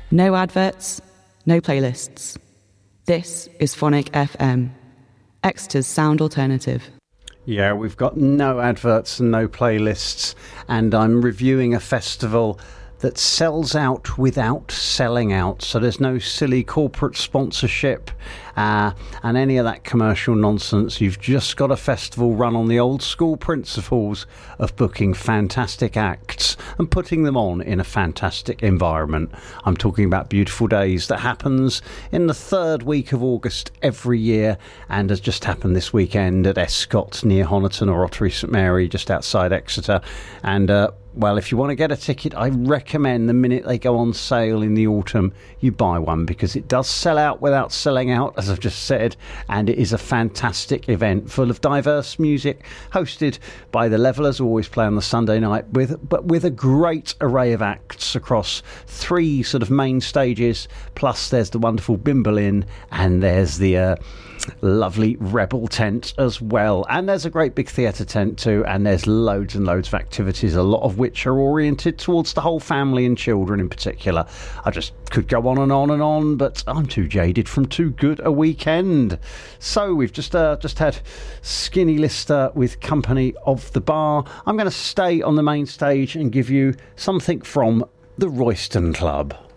No adverts, no playlists. This is Phonic FM, Exeter's sound alternative. Yeah, we've got no adverts and no playlists, and I'm reviewing a festival that sells out without selling out. So there's no silly corporate sponsorship and any of that commercial nonsense. You've just got a festival run on the old school principles of booking fantastic acts and putting them on in a fantastic environment. I'm talking about Beautiful Days that happens in the third week of August every year and has just happened this weekend at Escott near Honiton or Ottery St Mary just outside Exeter. And well, if you want to get a ticket, I recommend the minute they go on sale in the autumn, you buy one, because it does sell out without selling out, as I've just said, and it is a fantastic event full of diverse music, hosted by the Levellers, who always play on the Sunday night, with a great array of acts across three sort of main stages, plus there's the wonderful Bimble Inn, and there's the lovely Rebel tent as well, and there's a great big theatre tent too, and there's loads and loads of activities, a lot of which are oriented towards the whole family and children in particular. I just could go on and on and on, but I'm too jaded from too good a weekend. So we've just had Skinny Lister with Company of the Bar. I'm going to stay on the main stage and give you something from the Royston Club.